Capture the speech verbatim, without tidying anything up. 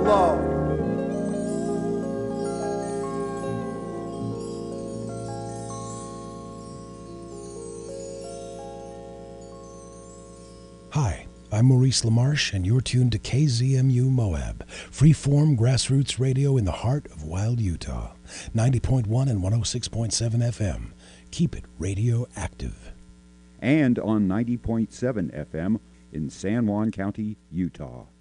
flow. Hi, I'm Maurice LaMarche, and you're tuned to K Z M U Moab, free-form grassroots radio in the heart of wild Utah. ninety point one and one oh six point seven F M. Keep it radioactive. And on ninety point seven F M in San Juan County, Utah.